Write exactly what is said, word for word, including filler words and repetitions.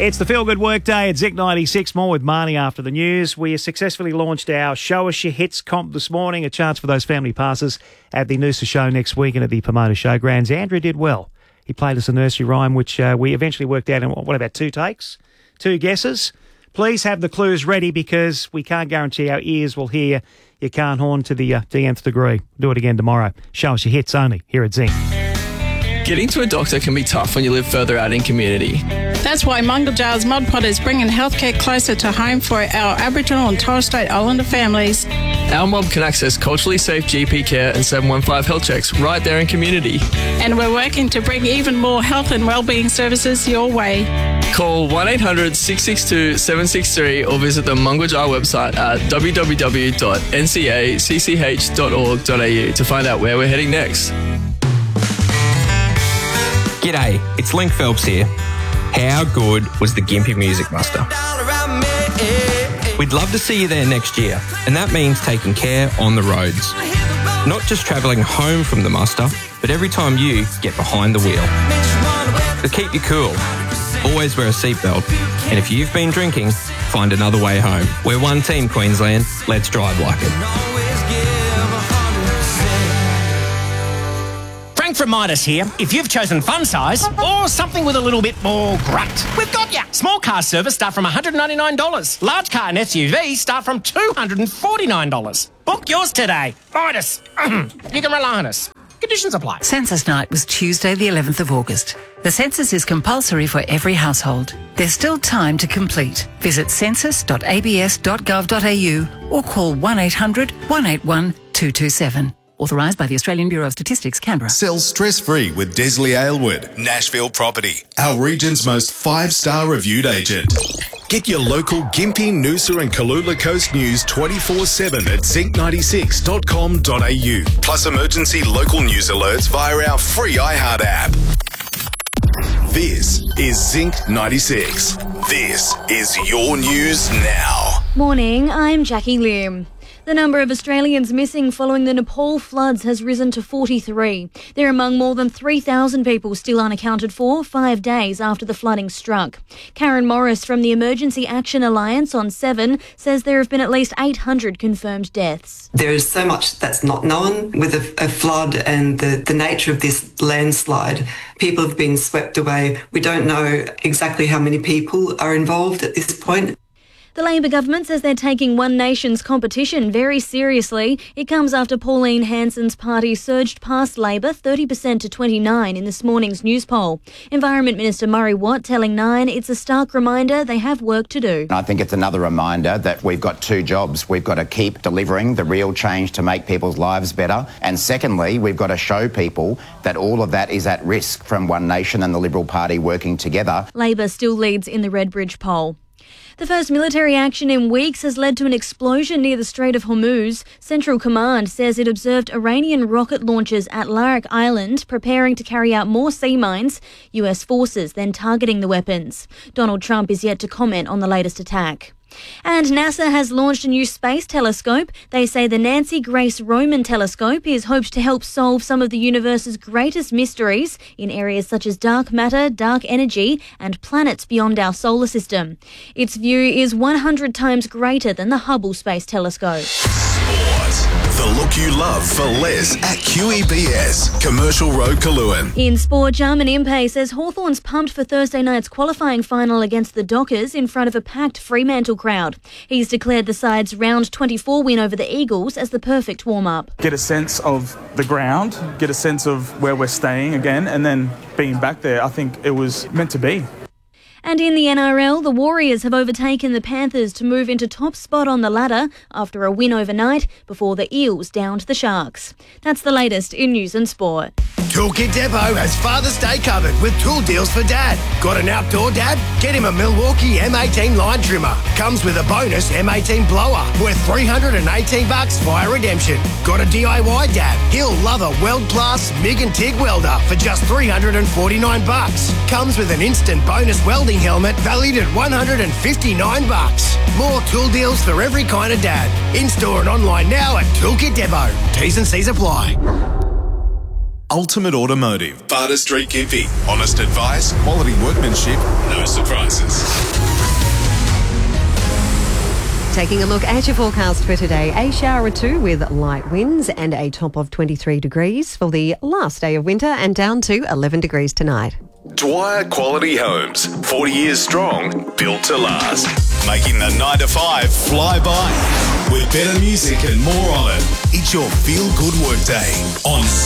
It's the Feel Good Workday at Zinc ninety-six. More with Marnie after the news. We successfully launched our Show Us Your Hits comp this morning. A chance for those family passes at the Noosa Show next week and at the Pomona Showgrounds. Andrew did well. He played us a nursery rhyme, which uh, we eventually worked out in, what, about two takes? Two guesses? Please have the clues ready because we can't guarantee our ears will hear your Carn horn to the, uh, the nth degree. Do it again tomorrow. Show Us Your Hits only here at Zinc. Getting to a doctor can be tough when you live further out in community. That's why Mungajar's Mod Pod is bringing healthcare closer to home for our Aboriginal and Torres Strait Islander families. Our mob can access culturally safe G P care and seven one five health checks right there in community. And we're working to bring even more health and wellbeing services your way. Call one eight hundred six six two seven six three or visit the Mungajar website at w w w dot n c a c c h dot org dot a u to find out where we're heading next. G'day, it's Link Phelps here. How good was the Gympie Music Muster? We'd love to see you there next year, and that means taking care on the roads. Not just travelling home from the muster, but every time you get behind the wheel. To keep you cool, always wear a seatbelt, and if you've been drinking, find another way home. We're one team, Queensland. Let's drive like it. From Midas here. If you've chosen fun size or something with a little bit more grunt, we've got ya. Small car service start from one hundred ninety-nine dollars. Large car and S U V start from two hundred forty-nine dollars. Book yours today. Midas. You can rely on us. Conditions apply. Census night was Tuesday the eleventh of August. The census is compulsory for every household. There's still time to complete. Visit census dot a b s dot gov dot a u or call one eight hundred one eight one two two seven. Authorised by the Australian Bureau of Statistics, Canberra. Sell stress-free with Desley Aylward, Nashville Property, our region's most five-star reviewed agent. Get your local Gympie, Noosa and Kalula Coast news twenty-four seven at zinc ninety-six dot com dot a u. Plus emergency local news alerts via our free iHeart app. This is Zinc ninety-six. This is your news now. Morning, I'm Jackie Lim. The number of Australians missing following the Nepal floods has risen to forty-three. They're among more than three thousand people still unaccounted for, five days after the flooding struck. Karen Morris from the Emergency Action Alliance on Seven says there have been at least eight hundred confirmed deaths. There is so much that's not known with a, a flood and the, the nature of this landslide. People have been swept away. We don't know exactly how many people are involved at this point. The Labor government says they're taking One Nation's competition very seriously. It comes after Pauline Hanson's party surged past Labor thirty percent to twenty-nine in this morning's news poll. Environment Minister Murray Watt telling Nine it's a stark reminder they have work to do. I think it's another reminder that we've got two jobs. We've got to keep delivering the real change to make people's lives better. And secondly, we've got to show people that all of that is at risk from One Nation and the Liberal Party working together. Labor still leads in the Redbridge poll. The first military action in weeks has led to an explosion near the Strait of Hormuz. Central Command says it observed Iranian rocket launchers at Larak Island preparing to carry out more sea mines, U S forces then targeting the weapons. Donald Trump is yet to comment on the latest attack. And NASA has launched a new space telescope. They say the Nancy Grace Roman telescope is hoped to help solve some of the universe's greatest mysteries in areas such as dark matter, dark energy, and planets beyond our solar system. Its view is one hundred times greater than the Hubble Space Telescope. The look you love for less at Q E B S, Commercial Road, Kaluan. In sport, Jarman Impey says Hawthorn's pumped for Thursday night's qualifying final against the Dockers in front of a packed Fremantle crowd. He's declared the side's round twenty-four win over the Eagles as the perfect warm-up. Get a sense of the ground, get a sense of where we're staying again, and then being back there, I think it was meant to be. And in the N R L, the Warriors have overtaken the Panthers to move into top spot on the ladder after a win overnight before the Eels downed the Sharks. That's the latest in news and sport. Toolkit Depot has Father's Day covered with tool deals for Dad. Got an outdoor dad? Get him a Milwaukee M eighteen line trimmer. Comes with a bonus M eighteen blower worth three hundred eighteen bucks via redemption. Got a D I Y dad? He'll love a world-class MIG and TIG welder for just three hundred forty-nine bucks. Comes with an instant bonus welding helmet valued at one hundred fifty-nine bucks. More tool deals for every kind of dad. In store and online now at Toolkit Depot. T's and C's apply. Ultimate Automotive. Barter Street Gympie. Honest advice, quality workmanship, no surprises. Taking a look at your forecast for today. A shower or two with light winds and a top of twenty-three degrees for the last day of winter and down to eleven degrees tonight. Dwyer Quality Homes. forty years strong, built to last. Making the nine to five fly by. With better music and more on it. It's your feel-good workday on